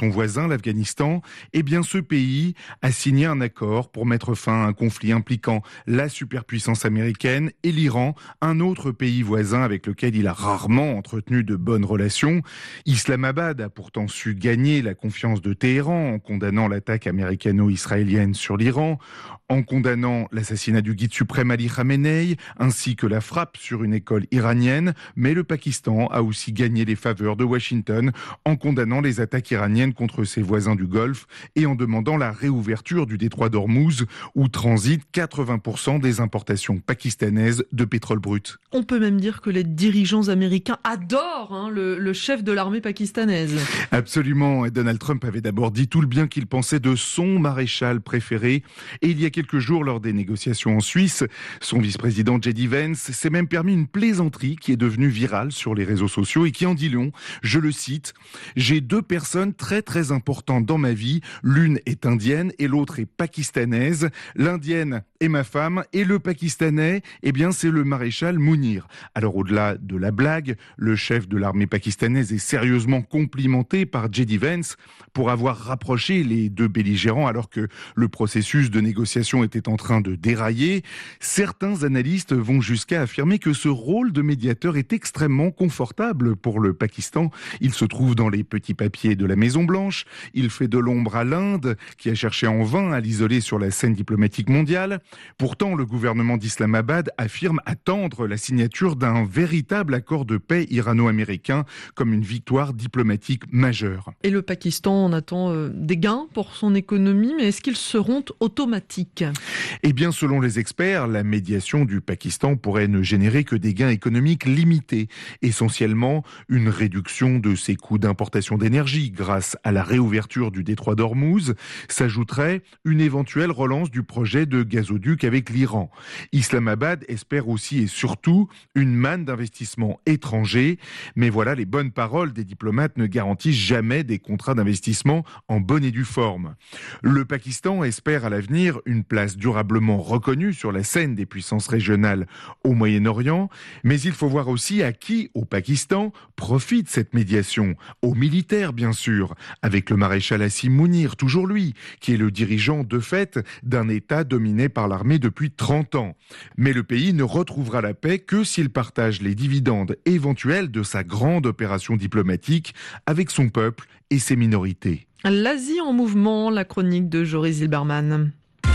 son voisin, l'Afghanistan, eh bien ce pays a signé un accord pour mettre fin à un conflit impliquant la superpuissance américaine et l'Iran, un autre pays voisin avec lequel il a rarement entretenu de bonnes relations. Islamabad a pourtant su gagner la confiance de Téhéran en condamnant l'attaque américano-israélienne sur l'Iran, en condamnant l'assassinat du guide suprême Ali Khamenei, ainsi que la frappe sur une école iranienne. Mais le Pakistan a aussi gagné les faveurs de Washington en condamnant les attaques iraniennes contre ses voisins du Golfe et en demandant la réouverture du détroit d'Ormuz, où transitent 80% des importations pakistanaises de pétrole brut. On peut même dire que les dirigeants américains adorent le chef de l'armée pakistanaise. Absolument. Et Donald Trump avait d'abord dit tout le bien qu'il pensait de son maréchal préféré. Et il y a quelques jours, lors des négociations en Suisse, son vice-président J.D. Vance s'est même permis une plaisanterie qui est devenue virale sur les réseaux sociaux et qui en dit long. Je le cite, « J'ai deux personnes très très importantes dans ma vie. L'une est indienne et l'autre est pakistanaise. L'indienne est ma femme et le pakistanais, eh bien c'est le maréchal Mounir. » Alors au-delà de la blague, le chef de l'armée pakistanaise est sérieusement complimenté par J.D. Vance pour avoir rapproché les deux belligérants alors que le processus de négociation était en train de dérailler. Certains analystes vont jusqu'à affirmer que ce rôle de médiateur est extrêmement confortable pour le Pakistan. Il se trouve dans les petits papiers de la Maison-Blanche. Il fait de l'ombre à l'Inde, qui a cherché en vain à l'isoler sur la scène diplomatique mondiale. Pourtant, le gouvernement d'Islamabad affirme attendre la signature d'un véritable accord de paix irano-américain comme une victoire diplomatique majeure. Et le Pakistan en attend des gains pour son économie, mais est-ce qu'ils seront automatiques ? Eh bien, selon les experts, la médiation du Pakistan pourrait ne générer que des gains économiques limités. Essentiellement, une réduction de ses coûts d'importation d'énergie grâce à la réouverture du détroit d'Ormuz. S'ajouterait une éventuelle relance du projet de gazoduc avec l'Iran. Islamabad espère aussi et surtout une manne d'investissements étrangers. Mais voilà, les bonnes paroles des diplomates ne garantissent jamais des contrats d'investissement en bonne et due forme. Le Pakistan espère à l'avenir une place durablement reconnue sur la scène des puissances régionales au Moyen-Orient, mais il faut voir aussi à qui, au Pakistan, profite cette médiation. Aux militaires, bien sûr, avec le maréchal Asim Mounir, toujours lui, qui est le dirigeant de fait d'un État dominé par l'armée depuis 30 ans. Mais le pays ne retrouvera la paix que s'il partage les dividendes éventuels de sa grande opération diplomatique avec son peuple et ses minorités. L'Asie en mouvement, la chronique de Joris Zilberman.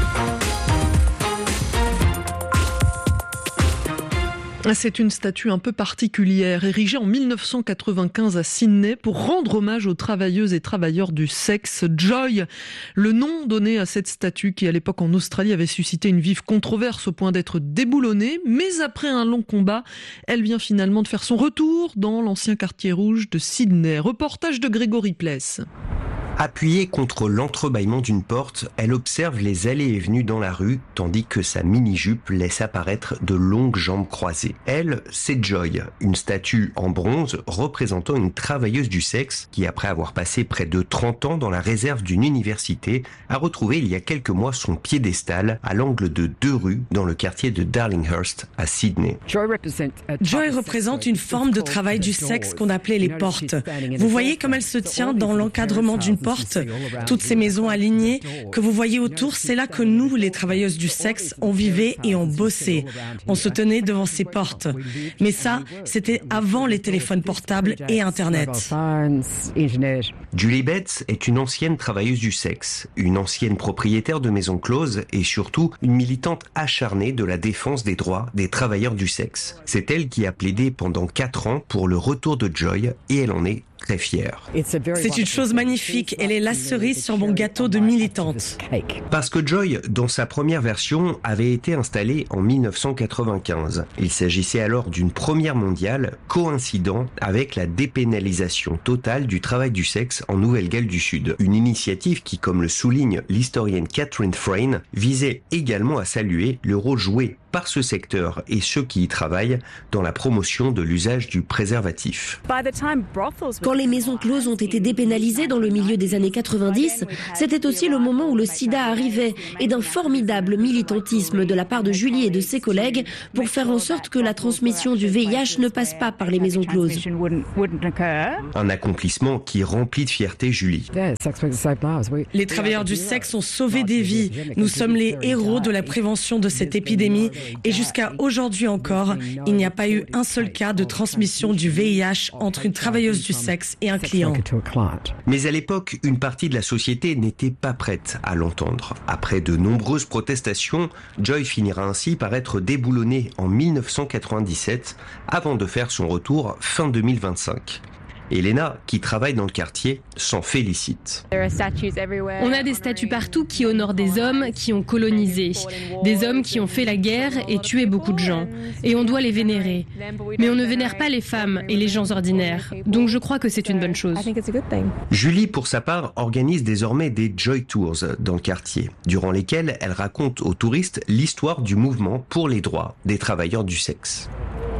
C'est une statue un peu particulière, érigée en 1995 à Sydney pour rendre hommage aux travailleuses et travailleurs du sexe. Joy, le nom donné à cette statue qui à l'époque en Australie avait suscité une vive controverse au point d'être déboulonnée. Mais après un long combat, elle vient finalement de faire son retour dans l'ancien quartier rouge de Sydney. Reportage de Grégory Pless. Appuyée contre l'entrebâillement d'une porte, elle observe les allées et venues dans la rue, tandis que sa mini-jupe laisse apparaître de longues jambes croisées. Elle, c'est Joy, une statue en bronze représentant une travailleuse du sexe qui, après avoir passé près de 30 ans dans la réserve d'une université, a retrouvé il y a quelques mois son piédestal à l'angle de 2 rues dans le quartier de Darlinghurst à Sydney. Joy représente une forme de travail du sexe qu'on appelait les portes. Vous voyez comme elle se tient dans l'encadrement d'une porte. Toutes ces maisons alignées que vous voyez autour, c'est là que nous, les travailleuses du sexe, on vivait et on bossait. On se tenait devant ces portes. Mais ça, c'était avant les téléphones portables et Internet. Julie Betts est une ancienne travailleuse du sexe, une ancienne propriétaire de maisons closes et surtout une militante acharnée de la défense des droits des travailleurs du sexe. C'est elle qui a plaidé pendant 4 ans pour le retour de Joy et elle en est très fière. C'est une chose magnifique, elle est la cerise sur mon gâteau de militante. Parce que Joy, dans sa première version, avait été installée en 1995. Il s'agissait alors d'une première mondiale coïncidant avec la dépénalisation totale du travail du sexe en Nouvelle-Galles du Sud. Une initiative qui, comme le souligne l'historienne Catherine Frayne, visait également à saluer le rôle joué par ce secteur et ceux qui y travaillent dans la promotion de l'usage du préservatif. Quand les maisons closes ont été dépénalisées dans le milieu des années 90, c'était aussi le moment où le sida arrivait et d'un formidable militantisme de la part de Julie et de ses collègues pour faire en sorte que la transmission du VIH ne passe pas par les maisons closes. Un accomplissement qui remplit de fierté Julie. Les travailleurs du sexe ont sauvé des vies. Nous sommes les héros de la prévention de cette épidémie et jusqu'à aujourd'hui encore, il n'y a pas eu un seul cas de transmission du VIH entre une travailleuse du sexe et un client. Mais à l'époque, une partie de la société n'était pas prête à l'entendre. Après de nombreuses protestations, Joy finira ainsi par être déboulonnée en 1997 avant de faire son retour fin 2025. Elena, qui travaille dans le quartier, s'en félicite. On a des statues partout qui honorent des hommes qui ont colonisé, des hommes qui ont fait la guerre et tué beaucoup de gens. Et on doit les vénérer. Mais on ne vénère pas les femmes et les gens ordinaires. Donc je crois que c'est une bonne chose. Julie, pour sa part, organise désormais des Joy Tours dans le quartier, durant lesquels elle raconte aux touristes l'histoire du mouvement pour les droits des travailleurs du sexe.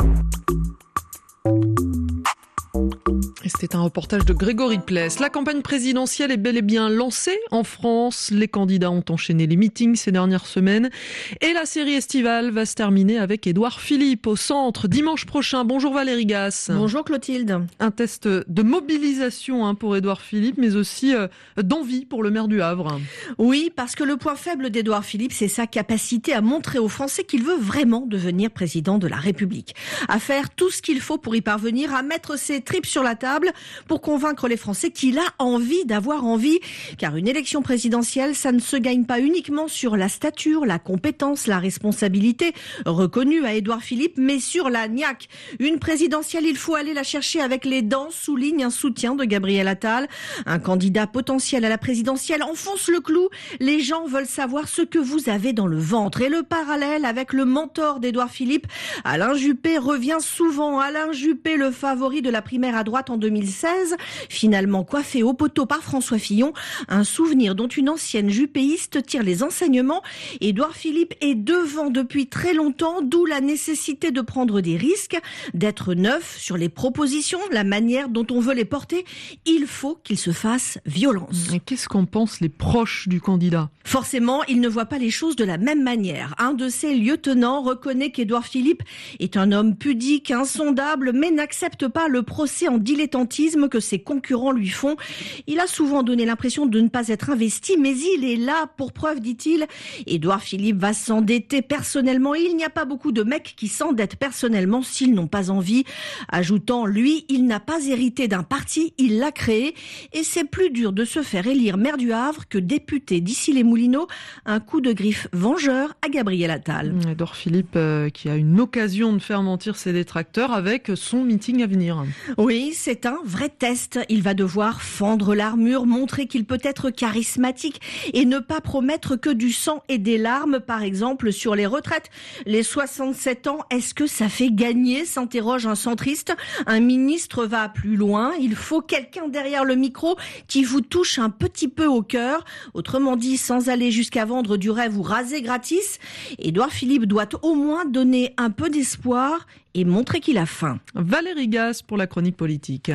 C'était un reportage de Grégory Pless. La campagne présidentielle est bel et bien lancée en France. Les candidats ont enchaîné les meetings ces dernières semaines. Et la série estivale va se terminer avec Édouard Philippe au centre dimanche prochain. Bonjour Valérie Gasse. Bonjour Clotilde. Un test de mobilisation pour Édouard Philippe, mais aussi d'envie pour le maire du Havre. Oui, parce que le point faible d'Édouard Philippe, c'est sa capacité à montrer aux Français qu'il veut vraiment devenir président de la République. À faire tout ce qu'il faut pour y parvenir, à mettre ses tripes sur la table pour convaincre les Français qu'il a envie d'avoir envie. Car une élection présidentielle, ça ne se gagne pas uniquement sur la stature, la compétence, la responsabilité reconnue à Édouard Philippe, mais sur la niaque. Une présidentielle, il faut aller la chercher avec les dents, souligne un soutien de Gabriel Attal. Un candidat potentiel à la présidentielle enfonce le clou. Les gens veulent savoir ce que vous avez dans le ventre. Et le parallèle avec le mentor d'Édouard Philippe, Alain Juppé, revient souvent. Alain Juppé, le favori de la primaire à droite en 2016, finalement coiffé au poteau par François Fillon, un souvenir dont une ancienne juppéiste tire les enseignements. Édouard Philippe est devant depuis très longtemps, d'où la nécessité de prendre des risques, d'être neuf sur les propositions, la manière dont on veut les porter. Il faut qu'il se fasse violence. Et qu'est-ce qu'en pensent les proches du candidat ? Forcément, ils ne voient pas les choses de la même manière. Un de ses lieutenants reconnaît qu'Édouard Philippe est un homme pudique, insondable, mais n'accepte pas le procès en dilettantisme que ses concurrents lui font. Il a souvent donné l'impression de ne pas être investi, mais il est là pour preuve, dit-il. Édouard Philippe va s'endetter personnellement. Il n'y a pas beaucoup de mecs qui s'endettent personnellement s'ils n'ont pas envie. Ajoutant, lui, il n'a pas hérité d'un parti, il l'a créé. Et c'est plus dur de se faire élire maire du Havre que député d'Issy-les-Moulineaux. Un coup de griffe vengeur à Gabriel Attal. Édouard Philippe qui a une occasion de faire mentir ses détracteurs avec son meeting à venir. Oui, c'est un vrai test. Il va devoir fendre l'armure, montrer qu'il peut être charismatique et ne pas promettre que du sang et des larmes, par exemple sur les retraites. Les 67 ans, est-ce que ça fait gagner ? S'interroge un centriste. Un ministre va plus loin. Il faut quelqu'un derrière le micro qui vous touche un petit peu au cœur. Autrement dit, sans aller jusqu'à vendre du rêve ou raser gratis. Édouard Philippe doit au moins donner un peu d'espoir et montrer qu'il a faim. Valérie Gasse pour la chronique politique.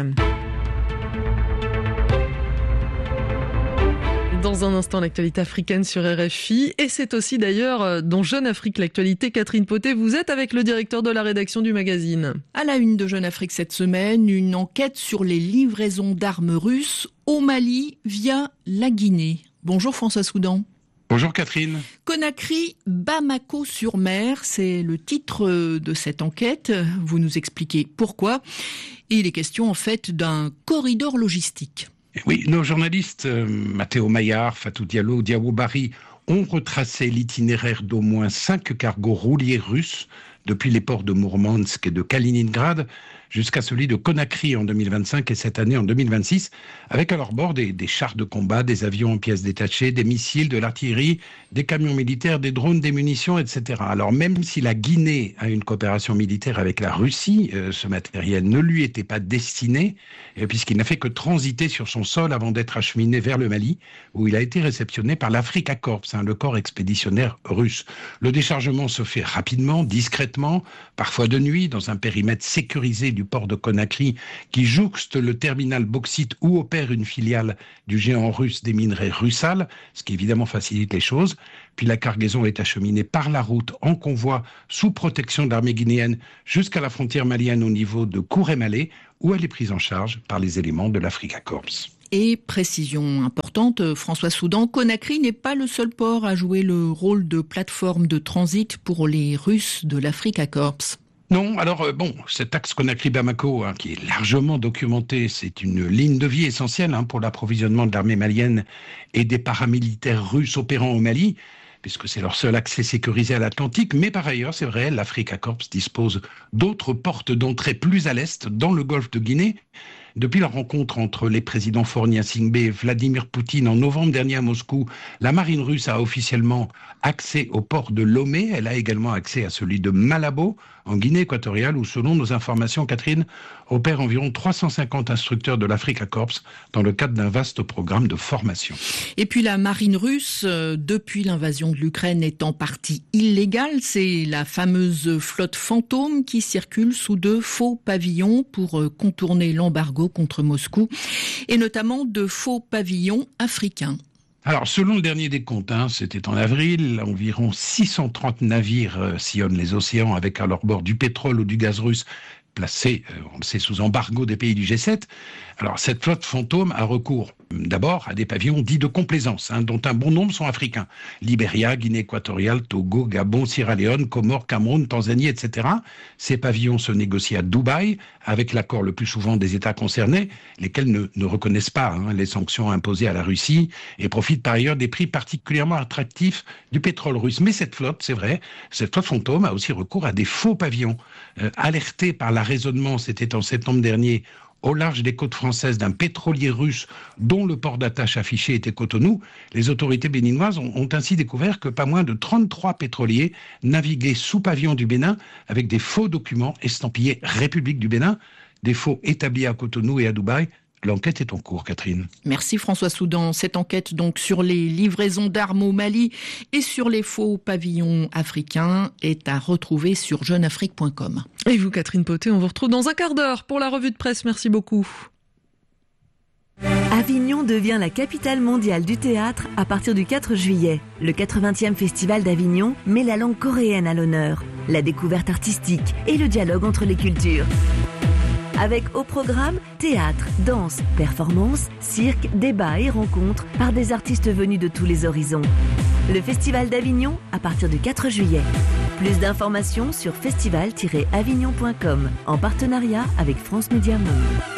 Dans un instant, l'actualité africaine sur RFI. Et c'est aussi d'ailleurs dans Jeune Afrique, l'actualité. Catherine Potet, vous êtes avec le directeur de la rédaction du magazine. À la une de Jeune Afrique cette semaine, une enquête sur les livraisons d'armes russes au Mali via la Guinée. Bonjour François Soudan. Bonjour Catherine. Conakry, Bamako-sur-Mer, c'est le titre de cette enquête. Vous nous expliquez pourquoi. Et il est question en fait d'un corridor logistique. Oui, nos journalistes Matteo Maillard, Fatou Diallo, Diawo Bari ont retracé l'itinéraire d'au moins 5 cargos rouliers russes depuis les ports de Mourmansk et de Kaliningrad jusqu'à celui de Conakry en 2025 et cette année en 2026, avec à leur bord des chars de combat, des avions en pièces détachées, des missiles, de l'artillerie, des camions militaires, des drones, des munitions, etc. Alors même si la Guinée a une coopération militaire avec la Russie, ce matériel ne lui était pas destiné, puisqu'il n'a fait que transiter sur son sol avant d'être acheminé vers le Mali, où il a été réceptionné par l'Africa Corps, le corps expéditionnaire russe. Le déchargement se fait rapidement, discrètement, parfois de nuit, dans un périmètre sécurisé du port de Conakry, qui jouxte le terminal bauxite où opère une filiale du géant russe des minerais Rusal, ce qui évidemment facilite les choses. Puis la cargaison est acheminée par la route en convoi sous protection de l'armée guinéenne jusqu'à la frontière malienne au niveau de Kouré-Malé, où elle est prise en charge par les éléments de l'Africa Corps. Et précision importante, François Soudan, Conakry n'est pas le seul port à jouer le rôle de plateforme de transit pour les Russes de l'Africa Corps. Non, alors cet axe Conakry-Bamako, qui est largement documenté, c'est une ligne de vie essentielle pour l'approvisionnement de l'armée malienne et des paramilitaires russes opérant au Mali, puisque c'est leur seul accès sécurisé à l'Atlantique. Mais par ailleurs, c'est vrai, l'Africa Corps dispose d'autres portes d'entrée plus à l'est, dans le golfe de Guinée. Depuis la rencontre entre les présidents Faure Gnassingbé et Vladimir Poutine en novembre dernier à Moscou, la marine russe a officiellement accès au port de Lomé. Elle a également accès à celui de Malabo, en Guinée équatoriale, où, selon nos informations, Catherine, opèrent environ 350 instructeurs de l'Africa Corps dans le cadre d'un vaste programme de formation. Et puis la marine russe, depuis l'invasion de l'Ukraine, est en partie illégale. C'est la fameuse flotte fantôme qui circule sous de faux pavillons pour contourner l'embargo contre Moscou, et notamment de faux pavillons africains. Alors, selon le dernier des comptes, c'était en avril, environ 630 navires sillonnent les océans avec à leur bord du pétrole ou du gaz russe placé, on le sait, sous embargo des pays du G7. Alors, cette flotte fantôme a recours d'abord à des pavillons dits de complaisance, dont un bon nombre sont africains. Libéria, Guinée équatoriale, Togo, Gabon, Sierra Leone, Comores, Cameroun, Tanzanie, etc. Ces pavillons se négocient à Dubaï, avec l'accord le plus souvent des États concernés, lesquels ne reconnaissent pas les sanctions imposées à la Russie et profitent par ailleurs des prix particulièrement attractifs du pétrole russe. Mais cette flotte, c'est vrai, cette flotte fantôme a aussi recours à des faux pavillons. Alertés par l'arraisonnement, c'était en septembre dernier, au large des côtes françaises d'un pétrolier russe dont le port d'attache affiché était Cotonou, les autorités béninoises ont ainsi découvert que pas moins de 33 pétroliers naviguaient sous pavillon du Bénin avec des faux documents estampillés République du Bénin, des faux établis à Cotonou et à Dubaï. L'enquête est en cours, Catherine. Merci François Soudan. Cette enquête donc sur les livraisons d'armes au Mali et sur les faux pavillons africains est à retrouver sur jeuneafrique.com. Et vous, Catherine Potet, on vous retrouve dans un quart d'heure pour la revue de presse. Merci beaucoup. Avignon devient la capitale mondiale du théâtre à partir du 4 juillet. Le 80e Festival d'Avignon met la langue coréenne à l'honneur, la découverte artistique et le dialogue entre les cultures. Avec au programme théâtre, danse, performance, cirque, débats et rencontres par des artistes venus de tous les horizons. Le Festival d'Avignon à partir du 4 juillet. Plus d'informations sur festival-avignon.com en partenariat avec France Média Monde.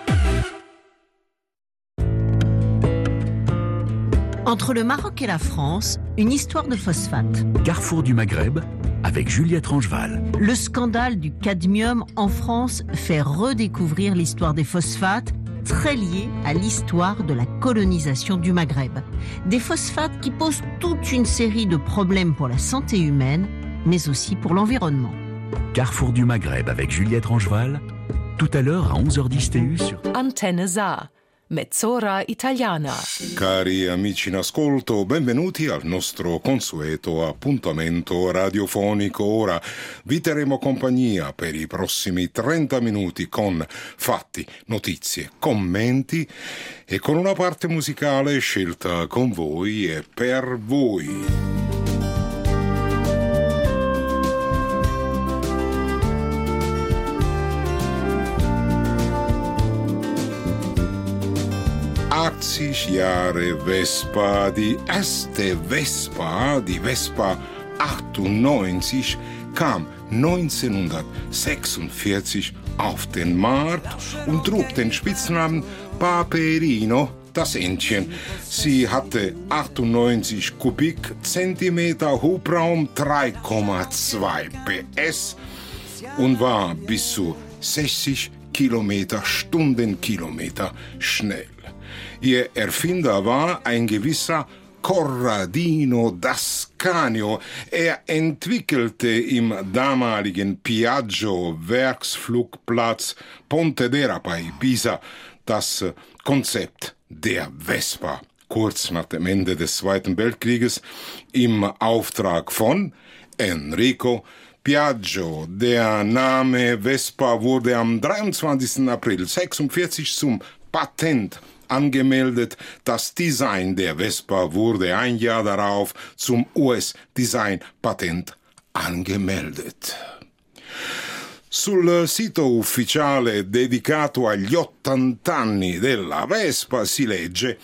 Entre le Maroc et la France, une histoire de phosphate. Carrefour du Maghreb avec Juliette Rangeval. Le scandale du cadmium en France fait redécouvrir l'histoire des phosphates, très liée à l'histoire de la colonisation du Maghreb. Des phosphates qui posent toute une série de problèmes pour la santé humaine, mais aussi pour l'environnement. Carrefour du Maghreb avec Juliette Rangeval, tout à l'heure à 11h10 TU sur Antenne Sa. Mezz'ora Italiana. Cari amici in ascolto, benvenuti al nostro consueto appuntamento radiofonico. Ora vi terremo compagnia per i prossimi 30 minuti con fatti, notizie, commenti e con una parte musicale scelta con voi e per voi. Jahre Vespa, die erste Vespa, die Vespa 98, kam 1946 auf den Markt und trug den Spitznamen Paperino, das Entchen. Sie hatte 98 Kubikzentimeter Hubraum, 3,2 PS und war bis zu 60 Stundenkilometer schnell. Ihr Erfinder war ein gewisser Corradino d'Ascanio. Er entwickelte im damaligen Piaggio-Werksflugplatz Pontedera bei Pisa das Konzept der Vespa. Kurz nach dem Ende des Zweiten Weltkrieges im Auftrag von Enrico Piaggio. Der Name Vespa wurde am 23. April 1946 zum Patent angemeldet. Das Design der Vespa wurde ein Jahr darauf zum US-Design-Patent angemeldet. Sul sito ufficiale dedicato agli 80 anni della Vespa si legge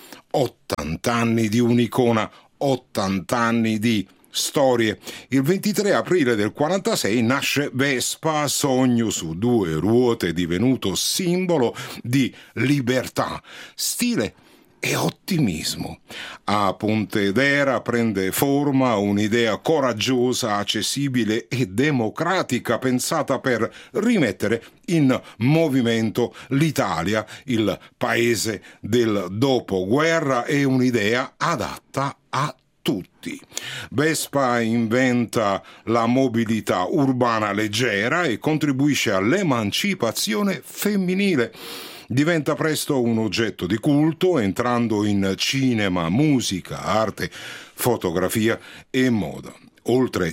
80 anni di un'icona, 80 anni di storie. Il 23 aprile del 46 nasce Vespa, sogno su due ruote divenuto simbolo di libertà, stile e ottimismo. A Pontedera prende forma un'idea coraggiosa, accessibile e democratica pensata per rimettere in movimento l'Italia, il paese del dopoguerra, e un'idea adatta a tutti. Vespa inventa la mobilità urbana leggera e contribuisce all'emancipazione femminile. Diventa presto un oggetto di culto, entrando in cinema, musica, arte, fotografia e moda. Oltre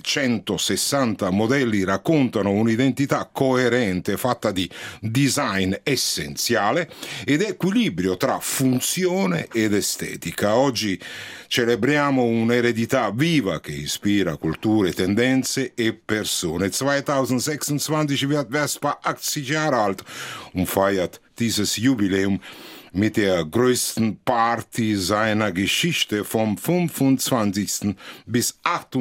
160 modelli raccontano un'identità coerente fatta di design essenziale ed equilibrio tra funzione ed estetica. Oggi celebriamo un'eredità viva che ispira culture, tendenze e persone. 2026 wird Vespa 80 Jahre alt und feiert dieses Jubiläum mit der größten Party seiner Geschichte vom 25. bis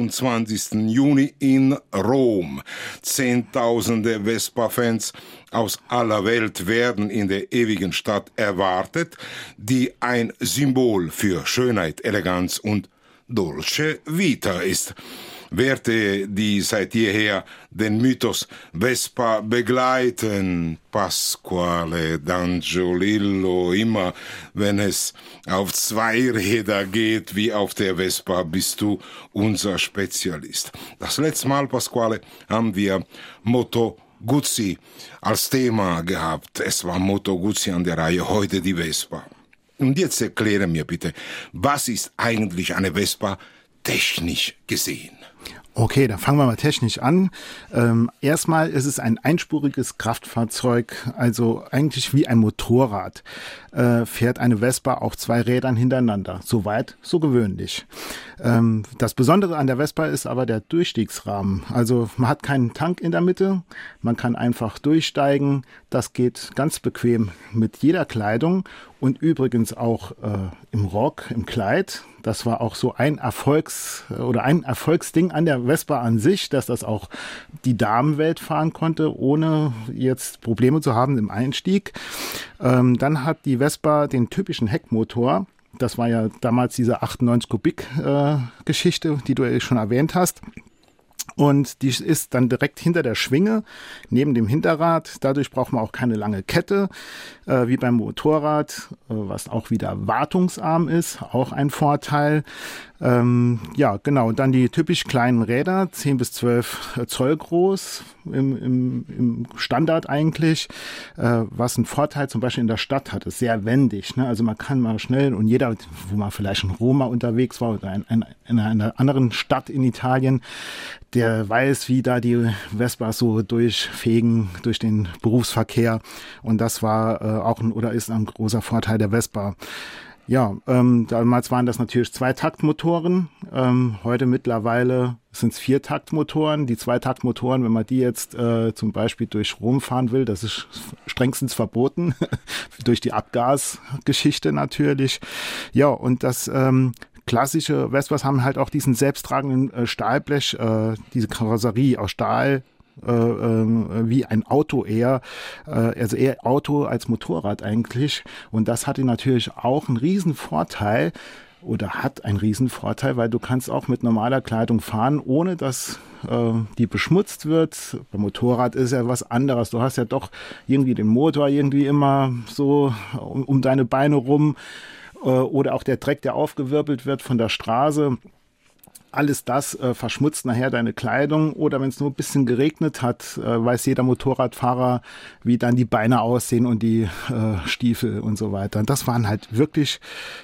28. Juni in Rom. Zehntausende Vespa-Fans aus aller Welt werden in der ewigen Stadt erwartet, die ein Symbol für Schönheit, Eleganz und Dolce Vita ist. Werte, die seit jeher den Mythos Vespa begleiten, Pasquale d'Angiolillo, immer wenn es auf zwei Räder geht, wie auf der Vespa, bist du unser Spezialist. Das letzte Mal, Pasquale, haben wir Moto Guzzi als Thema gehabt. Es war Moto Guzzi an der Reihe, heute die Vespa. Und jetzt erkläre mir bitte, was ist eigentlich eine Vespa technisch gesehen? Okay, dann fangen wir mal technisch an. Erstmal ist es ein einspuriges Kraftfahrzeug, also eigentlich wie ein Motorrad. Fährt eine Vespa auf zwei Rädern hintereinander. Soweit, so gewöhnlich. Das Besondere an der Vespa ist aber der Durchstiegsrahmen. Also man hat keinen Tank in der Mitte, man kann einfach durchsteigen. Das geht ganz bequem mit jeder Kleidung und übrigens auch im Rock, im Kleid. Das war auch so ein Erfolgsding an der Vespa an sich, dass das auch die Damenwelt fahren konnte, ohne jetzt Probleme zu haben im Einstieg. Dann hat die Vespa den typischen Heckmotor. Das war ja damals diese 98 Kubik Geschichte, die du ja schon erwähnt hast. Und die ist dann direkt hinter der Schwinge, neben dem Hinterrad. Dadurch braucht man auch keine lange Kette, wie beim Motorrad, was auch wieder wartungsarm ist, auch ein Vorteil. Ja, genau. Und dann die typisch kleinen Räder, 10 bis 12 Zoll groß, im Standard eigentlich, was einen Vorteil zum Beispiel in der Stadt hat, ist sehr wendig. Ne? Also man kann mal schnell, und jeder, wo man vielleicht in Roma unterwegs war oder in einer anderen Stadt in Italien, der weiß, wie da die Vespas so durchfegen durch den Berufsverkehr. Und das war auch ist ein großer Vorteil der Vespa. Ja, damals waren das natürlich Zweitaktmotoren. Heute mittlerweile sind es Viertaktmotoren. Die Zweitaktmotoren, wenn man die jetzt zum Beispiel durch Rom fahren will, das ist strengstens verboten. Durch die Abgasgeschichte natürlich. Ja, und das klassische Vespas haben halt auch diesen selbsttragenden Stahlblech, diese Karosserie aus Stahl, wie ein Auto eher, also eher Auto als Motorrad eigentlich. Und das hatte natürlich auch einen riesen Vorteil. oder hat einen riesen Vorteil, weil du kannst auch mit normaler Kleidung fahren, ohne dass die beschmutzt wird. Beim Motorrad ist ja was anderes. Du hast ja doch irgendwie den Motor irgendwie immer so um deine Beine rum oder auch der Dreck, der aufgewirbelt wird von der Straße. Alles das verschmutzt nachher deine Kleidung, oder wenn es nur ein bisschen geregnet hat, weiß jeder Motorradfahrer, wie dann die Beine aussehen und die Stiefel und so weiter. Und das waren halt wirklich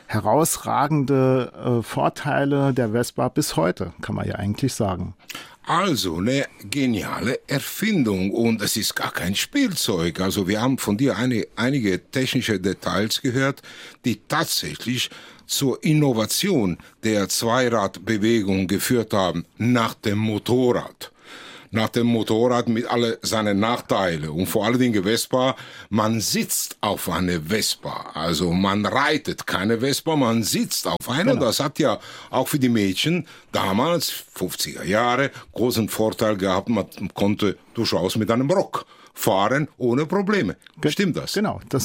herausragende Vorteile der Vespa bis heute, kann man ja eigentlich sagen. Also eine geniale Erfindung, und es ist gar kein Spielzeug. Also wir haben von dir einige technische Details gehört, die tatsächlich zur Innovation der Zweiradbewegung geführt haben, nach dem Motorrad. Nach dem Motorrad mit alle seinen Nachteilen. Und vor allen Dingen Vespa, man sitzt auf eine Vespa. Also man reitet keine Vespa, man sitzt auf eine. Genau. Das hat ja auch für die Mädchen damals, 50er Jahre, großen Vorteil gehabt. Man konnte durchaus mit einem Rock fahren ohne Probleme. Stimmt das? Genau, das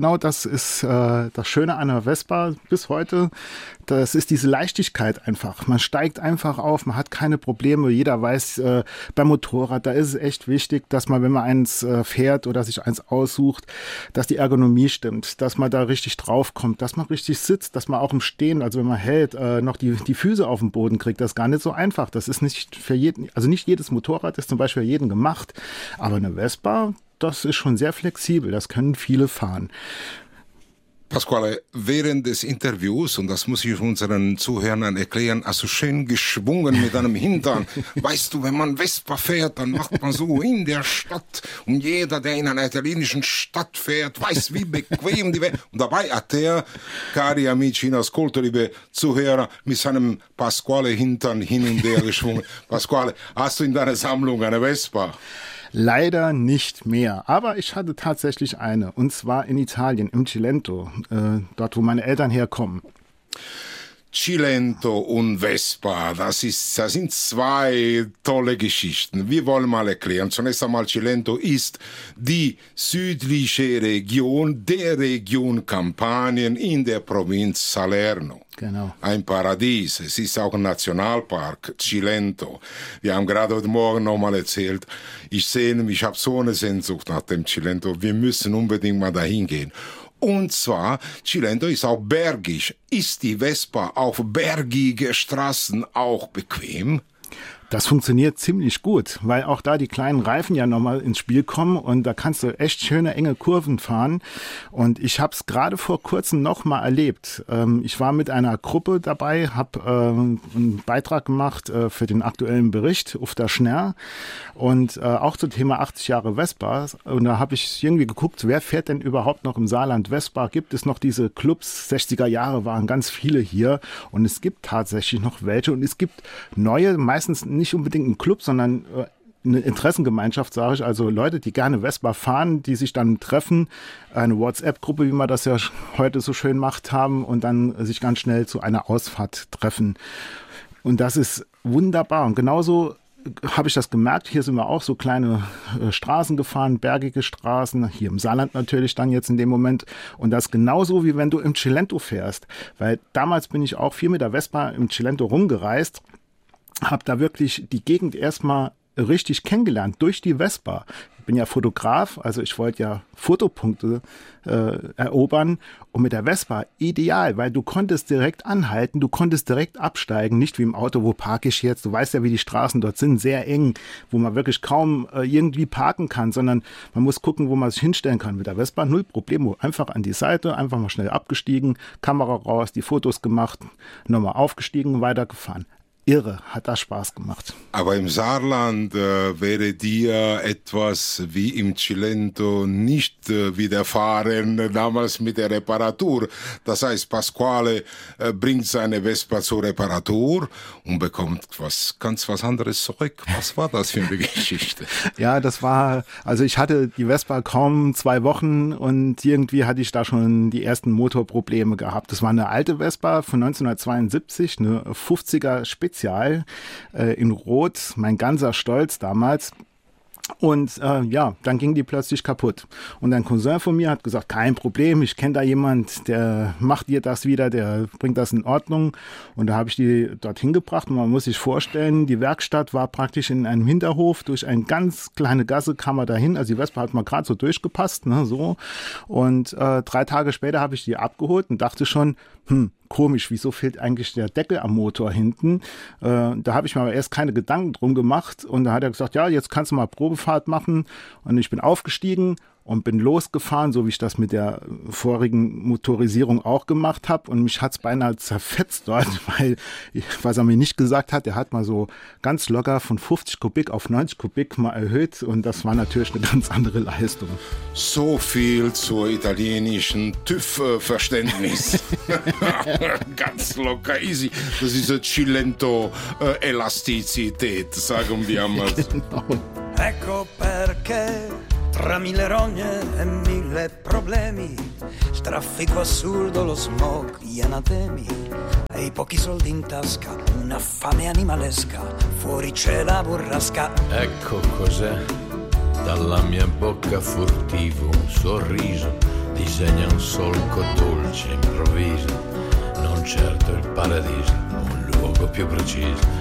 ist das Schöne an der Vespa bis heute. Das ist diese Leichtigkeit einfach. Man steigt einfach auf, man hat keine Probleme. Jeder weiß, beim Motorrad, da ist es echt wichtig, dass man, wenn man eins fährt oder sich eins aussucht, dass die Ergonomie stimmt, dass man da richtig draufkommt, dass man richtig sitzt, dass man auch im Stehen, also wenn man hält, noch die Füße auf den Boden kriegt. Das ist gar nicht so einfach. Das ist nicht für jeden, also nicht jedes Motorrad ist zum Beispiel für jeden gemacht, aber eine Vespa, das ist schon sehr flexibel. Das können viele fahren. Pasquale, während des Interviews, und das muss ich unseren Zuhörern erklären, also schön geschwungen mit einem Hintern. Weißt du, wenn man Vespa fährt, dann macht man so in der Stadt. Und jeder, der in einer italienischen Stadt fährt, weiß, wie bequem die Vespa. Und dabei hat der, cari amici in ascolto, liebe Zuhörer, mit seinem Pasquale Hintern hin und her geschwungen. Pasquale, hast du in deiner Sammlung eine Vespa? Leider nicht mehr, aber ich hatte tatsächlich eine, und zwar in Italien, im Cilento, dort wo meine Eltern herkommen. Cilento und Vespa, das sind zwei tolle Geschichten. Wir wollen mal erklären. Zunächst einmal, Cilento ist die südliche Region der Region Kampanien in der Provinz Salerno. Genau. Ein Paradies. Es ist auch ein Nationalpark, Cilento. Wir haben gerade heute Morgen nochmal erzählt, ich habe so eine Sehnsucht nach dem Cilento. Wir müssen unbedingt mal dahin gehen. Und zwar, Cilento ist auch bergig. Ist die Vespa auf bergige Straßen auch bequem? Das funktioniert ziemlich gut, weil auch da die kleinen Reifen ja nochmal ins Spiel kommen, und da kannst du echt schöne, enge Kurven fahren. Und ich habe es gerade vor kurzem nochmal erlebt. Ich war mit einer Gruppe dabei, habe einen Beitrag gemacht für den aktuellen Bericht auf der Schnell, und auch zum Thema 80 Jahre Vespa. Und da habe ich irgendwie geguckt, wer fährt denn überhaupt noch im Saarland Vespa? Gibt es noch diese Clubs? 60er Jahre waren ganz viele hier, und es gibt tatsächlich noch welche, und es gibt neue, meistens nicht unbedingt ein Club, sondern eine Interessengemeinschaft, sage ich, also Leute, die gerne Vespa fahren, die sich dann treffen, eine WhatsApp-Gruppe, wie man das ja heute so schön macht haben, und dann sich ganz schnell zu einer Ausfahrt treffen. Und das ist wunderbar, und genauso habe ich das gemerkt. Hier sind wir auch so kleine Straßen gefahren, bergige Straßen, hier im Saarland natürlich dann jetzt in dem Moment. Und das genauso, wie wenn du im Cilento fährst, weil damals bin ich auch viel mit der Vespa im Cilento rumgereist, habe da wirklich die Gegend erstmal richtig kennengelernt durch die Vespa. Ich bin ja Fotograf, also ich wollte ja Fotopunkte erobern, und mit der Vespa ideal, weil du konntest direkt anhalten, du konntest direkt absteigen, nicht wie im Auto, wo parke ich jetzt, du weißt ja, wie die Straßen dort sind, sehr eng, wo man wirklich kaum irgendwie parken kann, sondern man muss gucken, wo man sich hinstellen kann. Mit der Vespa null Problemo, einfach an die Seite, einfach mal schnell abgestiegen, Kamera raus, die Fotos gemacht, nochmal aufgestiegen, weitergefahren. Irre, hat das Spaß gemacht. Aber im Saarland wäre dir etwas wie im Cilento nicht widerfahren, damals mit der Reparatur. Das heißt, Pasquale bringt seine Vespa zur Reparatur und bekommt was anderes zurück. Was war das für eine Geschichte? Ja, also ich hatte die Vespa kaum 2 Wochen, und irgendwie hatte ich da schon die ersten Motorprobleme gehabt. Das war eine alte Vespa von 1972, eine 50er Spezial in Rot, mein ganzer Stolz damals. Und dann ging die plötzlich kaputt. Und ein Cousin von mir hat gesagt, kein Problem, ich kenne da jemand, der macht dir das wieder, der bringt das in Ordnung. Und da habe ich die dorthin gebracht. Und man muss sich vorstellen, die Werkstatt war praktisch in einem Hinterhof. Durch eine ganz kleine Gasse kam man dahin. Also die Vespa hat mal gerade so durchgepasst. Ne, so. Und 3 Tage später habe ich die abgeholt und dachte schon, komisch, wieso fehlt eigentlich der Deckel am Motor hinten? Da habe ich mir aber erst keine Gedanken drum gemacht und da hat er gesagt, ja, jetzt kannst du mal Probefahrt machen und ich bin aufgestiegen und bin losgefahren, so wie ich das mit der vorigen Motorisierung auch gemacht habe und mich hat's beinahe zerfetzt dort, weil, was er mir nicht gesagt hat, er hat mal so ganz locker von 50 Kubik auf 90 Kubik mal erhöht und das war natürlich eine ganz andere Leistung. So viel zur italienischen TÜV-Verständnis. Ganz locker, easy. Das ist eine Cilento-Elastizität, sagen wir mal. Genau. Ecco perché tra 1000 rogne e 1000 problemi, traffico assurdo, lo smog, gli anatemi e i pochi soldi in tasca, una fame animalesca, fuori c'è la burrasca. Ecco cos'è, dalla mia bocca furtivo un sorriso, disegna un solco dolce improvviso, non certo il paradiso, un luogo più preciso,